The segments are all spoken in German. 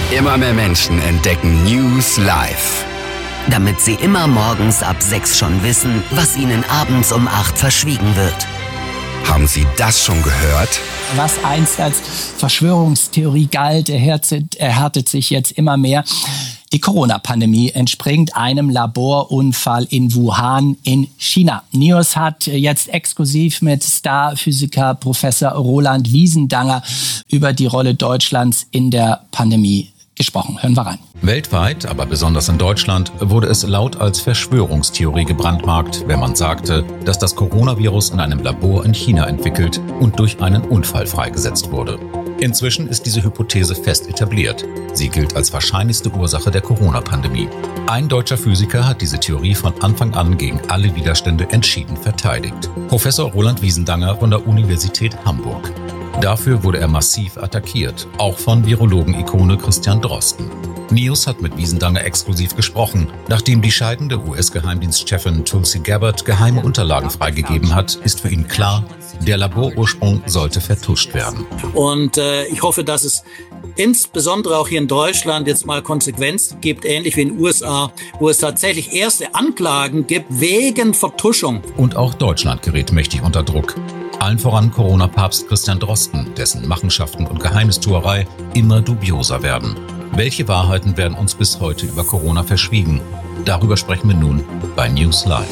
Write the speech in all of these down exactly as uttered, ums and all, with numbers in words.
Immer mehr Menschen entdecken News Live. Damit sie immer morgens ab sechs schon wissen, was ihnen abends um acht verschwiegen wird. Haben Sie das schon gehört? Was einst als Verschwörungstheorie galt, erhärtet, erhärtet sich jetzt immer mehr. Die Corona-Pandemie entspringt einem Laborunfall in Wuhan in China. News hat jetzt exklusiv mit Starphysiker Professor Roland Wiesendanger über die Rolle Deutschlands in der Pandemie gesprochen. Hören wir rein. Weltweit, aber besonders in Deutschland, wurde es laut als Verschwörungstheorie gebrandmarkt, wenn man sagte, dass das Coronavirus in einem Labor in China entwickelt und durch einen Unfall freigesetzt wurde. Inzwischen ist diese Hypothese fest etabliert. Sie gilt als wahrscheinlichste Ursache der Corona-Pandemie. Ein deutscher Physiker hat diese Theorie von Anfang an gegen alle Widerstände entschieden verteidigt. Professor Roland Wiesendanger von der Universität Hamburg. Dafür wurde er massiv attackiert, auch von Virologen-Ikone Christian Drosten. News hat mit Wiesendanger exklusiv gesprochen. Nachdem die scheidende U S-Geheimdienstchefin Tulsi Gabbard geheime Unterlagen freigegeben hat, ist für ihn klar, der Laborursprung sollte vertuscht werden. Und äh, ich hoffe, dass es insbesondere auch hier in Deutschland jetzt mal Konsequenzen gibt, ähnlich wie in den U S A, wo es tatsächlich erste Anklagen gibt wegen Vertuschung. Und auch Deutschland gerät mächtig unter Druck. Allen voran Corona-Papst Christian Drosten, dessen Machenschaften und Geheimnistuerei immer dubioser werden. Welche Wahrheiten werden uns bis heute über Corona verschwiegen? Darüber sprechen wir nun bei News Live.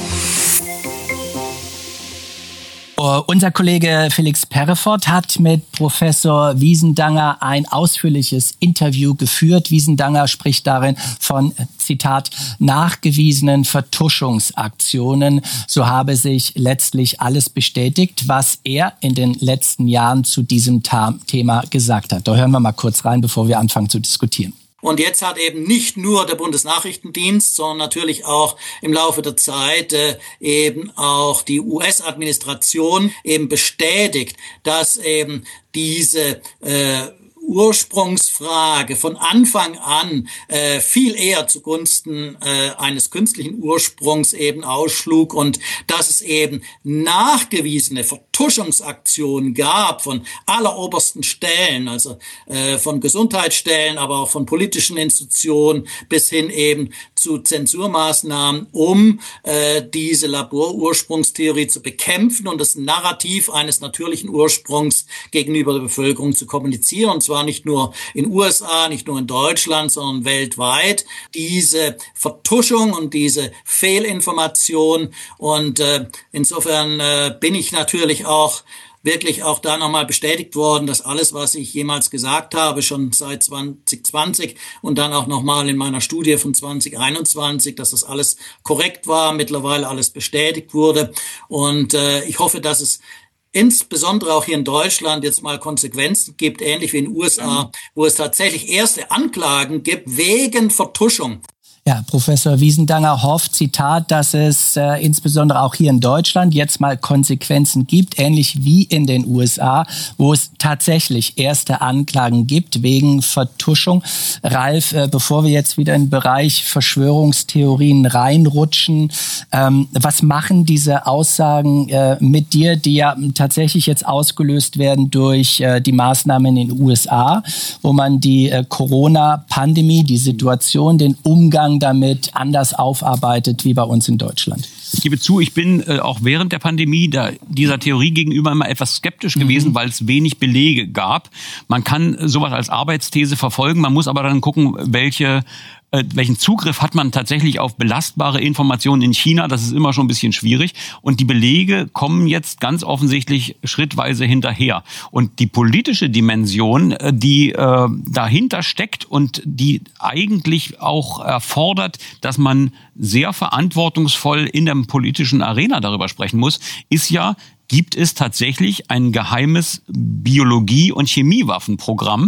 Uh, unser Kollege Felix Perrefort hat mit Professor Wiesendanger ein ausführliches Interview geführt. Wiesendanger spricht darin von, Zitat, nachgewiesenen Vertuschungsaktionen. So habe sich letztlich alles bestätigt, was er in den letzten Jahren zu diesem Ta- Thema gesagt hat. Da hören wir mal kurz rein, bevor wir anfangen zu diskutieren. Und jetzt hat eben nicht nur der Bundesnachrichtendienst, sondern natürlich auch im Laufe der Zeit äh, eben auch die U S-Administration eben bestätigt, dass eben diese äh, Ursprungsfrage von Anfang an äh, viel eher zugunsten äh, eines künstlichen Ursprungs eben ausschlug und dass es eben nachgewiesene Vertuschungsaktionen gab von allerobersten Stellen, also äh, von Gesundheitsstellen, aber auch von politischen Institutionen bis hin eben zu Zensurmaßnahmen, um äh, diese Laborursprungstheorie zu bekämpfen und das Narrativ eines natürlichen Ursprungs gegenüber der Bevölkerung zu kommunizieren, und zwar nicht nur in U S A, nicht nur in Deutschland, sondern weltweit. Diese Vertuschung und diese Fehlinformation und äh, insofern äh, bin ich natürlich auch wirklich auch da nochmal bestätigt worden, dass alles, was ich jemals gesagt habe, schon seit zwanzig zwanzig und dann auch nochmal in meiner Studie von zwanzig einundzwanzig, dass das alles korrekt war, mittlerweile alles bestätigt wurde. Und äh, ich hoffe, dass es insbesondere auch hier in Deutschland jetzt mal Konsequenzen gibt, ähnlich wie in den U S A, wo es tatsächlich erste Anklagen gibt wegen Vertuschung. Ja, Professor Wiesendanger hofft, Zitat, dass es äh, insbesondere auch hier in Deutschland jetzt mal Konsequenzen gibt, ähnlich wie in den U S A, wo es tatsächlich erste Anklagen gibt wegen Vertuschung. Ralf, äh, bevor wir jetzt wieder in den Bereich Verschwörungstheorien reinrutschen, ähm, was machen diese Aussagen äh, mit dir, die ja tatsächlich jetzt ausgelöst werden durch äh, die Maßnahmen in den U S A, wo man die äh, Corona-Pandemie, die Situation, den Umgang damit anders aufarbeitet wie bei uns in Deutschland? Ich gebe zu, ich bin äh, auch während der Pandemie da, dieser Theorie gegenüber immer etwas skeptisch gewesen, mhm. weil es wenig Belege gab. Man kann sowas als Arbeitsthese verfolgen, man muss aber dann gucken, welche welchen Zugriff hat man tatsächlich auf belastbare Informationen in China? Das ist immer schon ein bisschen schwierig. Und die Belege kommen jetzt ganz offensichtlich schrittweise hinterher. Und die politische Dimension, die äh, dahinter steckt und die eigentlich auch erfordert, dass man sehr verantwortungsvoll in der politischen Arena darüber sprechen muss, ist ja, gibt es tatsächlich ein geheimes Biologie- und Chemiewaffenprogramm,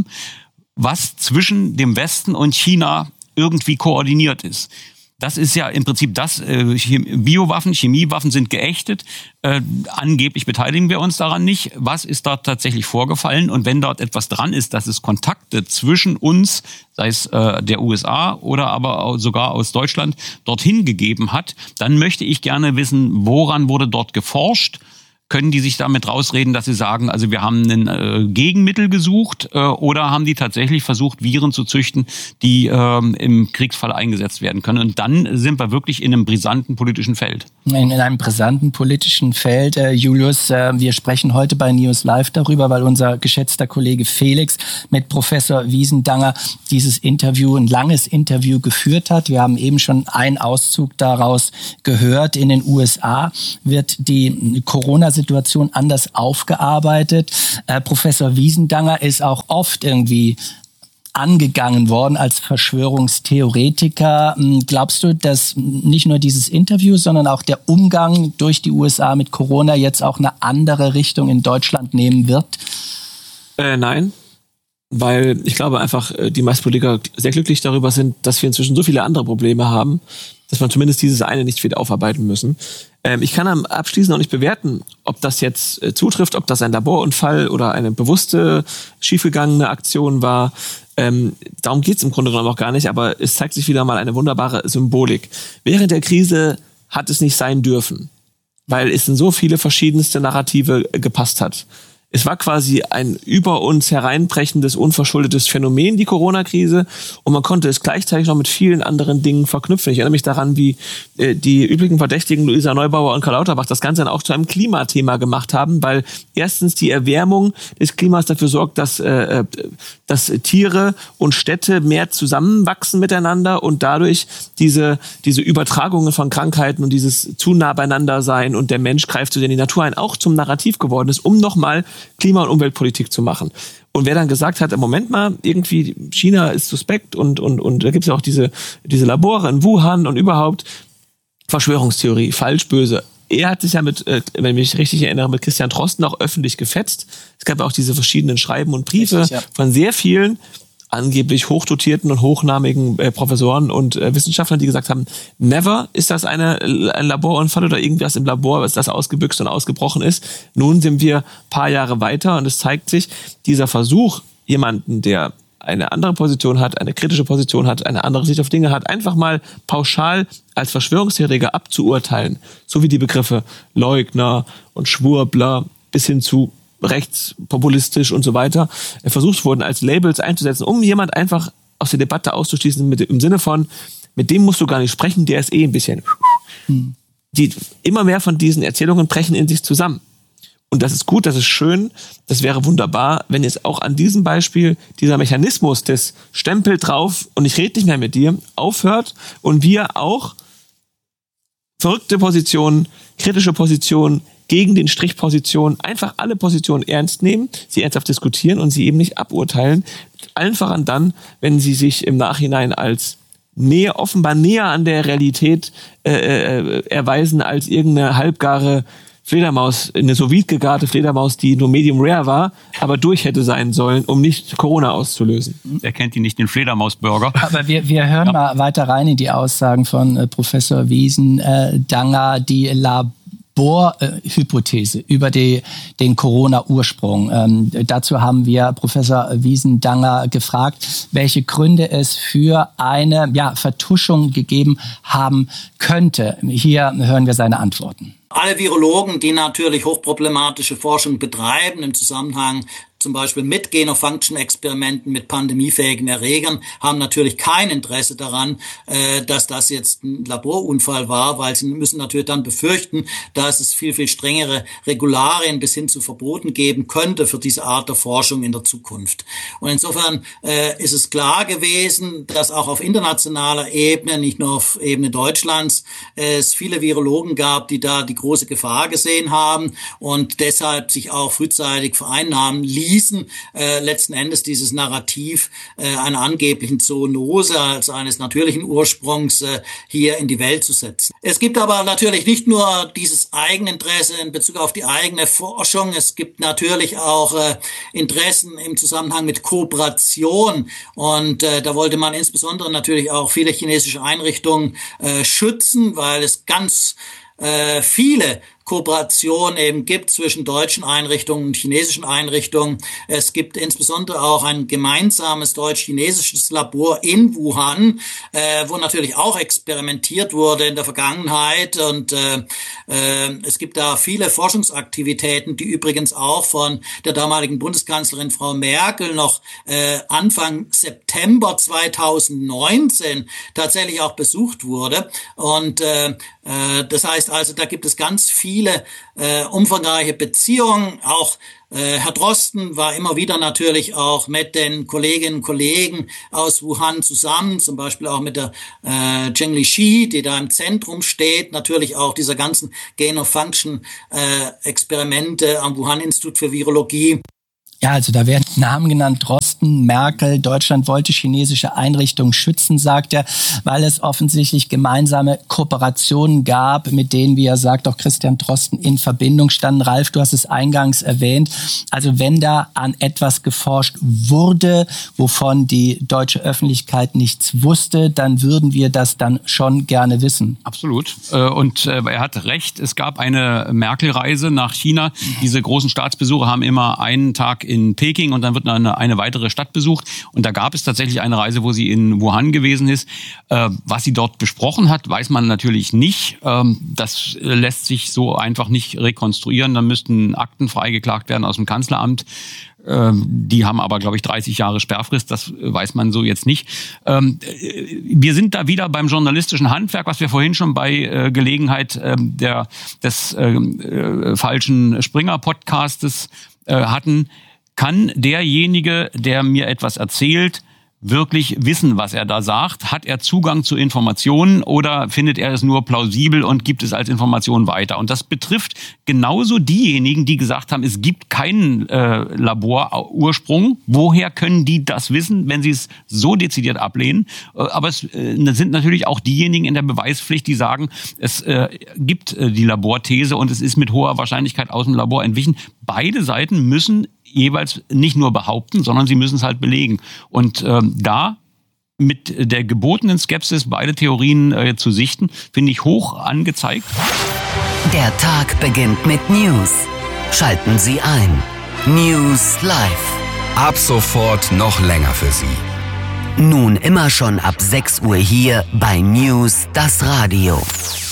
was zwischen dem Westen und China irgendwie koordiniert ist. Das ist ja im Prinzip das, äh, Biowaffen, Chemiewaffen sind geächtet, äh, angeblich beteiligen wir uns daran nicht. Was ist dort tatsächlich vorgefallen? Und wenn dort etwas dran ist, dass es Kontakte zwischen uns, sei es äh, der U S A oder aber auch sogar aus Deutschland, dorthin gegeben hat, dann möchte ich gerne wissen, woran wurde dort geforscht? können die sich damit rausreden, dass sie sagen, also wir haben ein äh, Gegenmittel gesucht äh, oder haben die tatsächlich versucht, Viren zu züchten, die äh, im Kriegsfall eingesetzt werden können? Und dann sind wir wirklich in einem brisanten politischen Feld. In, in einem brisanten politischen Feld, äh, Julius. Äh, wir sprechen heute bei News Live darüber, weil unser geschätzter Kollege Felix mit Professor Wiesendanger dieses Interview, ein langes Interview geführt hat. Wir haben eben schon einen Auszug daraus gehört. In den U S A wird die Corona Situation anders aufgearbeitet. Äh, Professor Wiesendanger ist auch oft irgendwie angegangen worden als Verschwörungstheoretiker. Glaubst du, dass nicht nur dieses Interview, sondern auch der Umgang durch die U S A mit Corona jetzt auch eine andere Richtung in Deutschland nehmen wird? Äh, nein. Weil ich glaube einfach, die meisten Politiker sehr glücklich darüber sind, dass wir inzwischen so viele andere Probleme haben, dass man zumindest dieses eine nicht wieder aufarbeiten müssen. Ähm, ich kann am abschließend noch nicht bewerten, ob das jetzt äh, zutrifft, ob das ein Laborunfall oder eine bewusste, schiefgegangene Aktion war. Ähm, darum geht's im Grunde genommen auch gar nicht, aber es zeigt sich wieder mal eine wunderbare Symbolik. Während der Krise hat es nicht sein dürfen, weil es in so viele verschiedenste Narrative gepasst hat. Es war quasi ein über uns hereinbrechendes, unverschuldetes Phänomen, die Corona-Krise. Und man konnte es gleichzeitig noch mit vielen anderen Dingen verknüpfen. Ich erinnere mich daran, wie äh, die üblichen Verdächtigen Luisa Neubauer und Karl Lauterbach das Ganze dann auch zu einem Klimathema gemacht haben, weil erstens die Erwärmung des Klimas dafür sorgt, dass, äh, dass Tiere und Städte mehr zusammenwachsen miteinander und dadurch diese, diese Übertragungen von Krankheiten und dieses zu nah beieinander sein und der Mensch greift so in die Natur ein, auch zum Narrativ geworden ist, um nochmal Klima- und Umweltpolitik zu machen. Und wer dann gesagt hat, im Moment mal, irgendwie China ist suspekt und, und, und da gibt es ja auch diese, diese Labore in Wuhan und überhaupt Verschwörungstheorie, falsch, böse. Er hat sich ja mit, äh, wenn ich mich richtig erinnere, mit Christian Drosten auch öffentlich gefetzt. Es gab auch diese verschiedenen Schreiben und Briefe richtig, ja. von sehr vielen angeblich hochdotierten und hochnamigen äh, Professoren und äh, Wissenschaftlern, die gesagt haben, never ist das eine, ein Laborunfall oder irgendwas im Labor, was das ausgebüxt und ausgebrochen ist. Nun sind wir ein paar Jahre weiter und es zeigt sich, dieser Versuch, jemanden, der eine andere Position hat, eine kritische Position hat, eine andere Sicht auf Dinge hat, einfach mal pauschal als Verschwörungstheoretiker abzuurteilen, so wie die Begriffe Leugner und Schwurbler bis hin zu rechtspopulistisch und so weiter versucht wurden, als Labels einzusetzen, um jemand einfach aus der Debatte auszuschließen, mit, im Sinne von, mit dem musst du gar nicht sprechen, der ist eh ein bisschen. Hm. Die, immer mehr von diesen Erzählungen brechen in sich zusammen. Und das ist gut, das ist schön, das wäre wunderbar, wenn jetzt auch an diesem Beispiel dieser Mechanismus des Stempel drauf und ich rede nicht mehr mit dir aufhört und wir auch verrückte Positionen, kritische Positionen, gegen den Strichpositionen einfach alle Positionen ernst nehmen, sie ernsthaft diskutieren und sie eben nicht aburteilen. Allen voran dann, wenn sie sich im Nachhinein als näher, offenbar näher an der Realität äh, äh, erweisen als irgendeine halbgare Fledermaus, eine sous vide gegarte Fledermaus, die nur medium rare war, aber durch hätte sein sollen, um nicht Corona auszulösen. Er kennt die nicht, den Fledermausburger. Aber wir, wir hören ja. mal weiter rein in die Aussagen von äh, Professor Wiesendanger, die Lab Bohrhypothese über die, den Corona-Ursprung. Ähm, dazu haben wir Professor Wiesendanger gefragt, welche Gründe es für eine ja, Vertuschung gegeben haben könnte. Hier hören wir seine Antworten. Alle Virologen, die natürlich hochproblematische Forschung betreiben im Zusammenhang zum Beispiel mit Gain-of-Function-Experimenten mit pandemiefähigen Erregern, haben natürlich kein Interesse daran, äh, dass das jetzt ein Laborunfall war, weil sie müssen natürlich dann befürchten, dass es viel, viel strengere Regularien bis hin zu Verboten geben könnte für diese Art der Forschung in der Zukunft. Und insofern äh, ist es klar gewesen, dass auch auf internationaler Ebene, nicht nur auf Ebene Deutschlands, äh, es viele Virologen gab, die da die große Gefahr gesehen haben und deshalb sich auch frühzeitig vereinnahmen ließen, Äh, letzten Endes dieses Narrativ äh, einer angeblichen Zoonose als eines natürlichen Ursprungs äh, hier in die Welt zu setzen. Es gibt aber natürlich nicht nur dieses Eigeninteresse in Bezug auf die eigene Forschung, es gibt natürlich auch äh, Interessen im Zusammenhang mit Kooperation und äh, da wollte man insbesondere natürlich auch viele chinesische Einrichtungen äh, schützen, weil es ganz äh, viele Kooperation eben gibt zwischen deutschen Einrichtungen und chinesischen Einrichtungen. Es gibt insbesondere auch ein gemeinsames deutsch-chinesisches Labor in Wuhan, äh, wo natürlich auch experimentiert wurde in der Vergangenheit, und äh, äh, es gibt da viele Forschungsaktivitäten, die übrigens auch von der damaligen Bundeskanzlerin Frau Merkel noch äh, Anfang September zweitausendneunzehn tatsächlich auch besucht wurde. Und äh, äh, das heißt also, da gibt es ganz viele äh, umfangreiche Beziehungen. Auch äh, Herr Drosten war immer wieder natürlich auch mit den Kolleginnen und Kollegen aus Wuhan zusammen, zum Beispiel auch mit der äh, Zheng Lixi, die da im Zentrum steht, natürlich auch dieser ganzen Gain-of-Function-Experimente äh, am Wuhan-Institut für Virologie. Ja, also da werden Namen genannt, Drosten, Merkel, Deutschland wollte chinesische Einrichtungen schützen, sagt er, weil es offensichtlich gemeinsame Kooperationen gab, mit denen, wie er sagt, auch Christian Drosten in Verbindung standen. Ralf, du hast es eingangs erwähnt. Also wenn da an etwas geforscht wurde, wovon die deutsche Öffentlichkeit nichts wusste, dann würden wir das dann schon gerne wissen. Absolut. Und er hat recht, es gab eine Merkel-Reise nach China. Diese großen Staatsbesuche haben immer einen Tag in Peking und dann wird eine, eine weitere Stadt besucht. Und da gab es tatsächlich eine Reise, wo sie in Wuhan gewesen ist. Äh, was sie dort besprochen hat, weiß man natürlich nicht. Ähm, das lässt sich so einfach nicht rekonstruieren. Da müssten Akten freigeklagt werden aus dem Kanzleramt. Ähm, die haben aber, glaube ich, dreißig Jahre Sperrfrist. Das weiß man so jetzt nicht. Ähm, wir sind da wieder beim journalistischen Handwerk, was wir vorhin schon bei äh, Gelegenheit äh, der, des äh, äh, falschen Springer-Podcastes äh, hatten. Kann derjenige, der mir etwas erzählt, wirklich wissen, was er da sagt? Hat er Zugang zu Informationen oder findet er es nur plausibel und gibt es als Information weiter? Und das betrifft genauso diejenigen, die gesagt haben, es gibt keinen äh, Laborursprung. Woher können die das wissen, wenn sie es so dezidiert ablehnen? Äh, aber es äh, sind natürlich auch diejenigen in der Beweispflicht, die sagen, es äh, gibt äh, die Laborthese und es ist mit hoher Wahrscheinlichkeit aus dem Labor entwichen. Beide Seiten müssen jeweils nicht nur behaupten, sondern sie müssen es halt belegen. Und ähm, da mit der gebotenen Skepsis beide Theorien äh, zu sichten, finde ich hoch angezeigt. Der Tag beginnt mit News. Schalten Sie ein. News Live. Ab sofort noch länger für Sie. Nun immer schon ab sechs Uhr hier bei News das Radio.